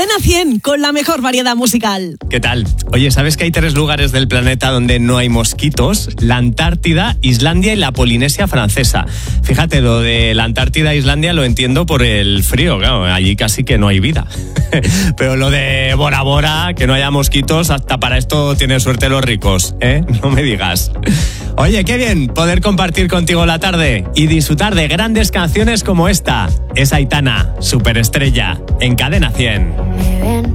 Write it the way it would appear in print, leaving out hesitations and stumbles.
Cadena 100, con la mejor variedad musical. ¿Qué tal? Oye, ¿sabes que hay 3 lugares del planeta donde no hay mosquitos? La Antártida, Islandia y la Polinesia Francesa. Fíjate, lo de la Antártida e Islandia lo entiendo por el frío, claro, allí casi que no hay vida. Pero lo de Bora Bora, que no haya mosquitos, hasta para esto tienen suerte los ricos, ¿eh? No me digas. Oye, qué bien poder compartir contigo la tarde y disfrutar de grandes canciones como esta. Es Aitana, superestrella, en Cadena 100.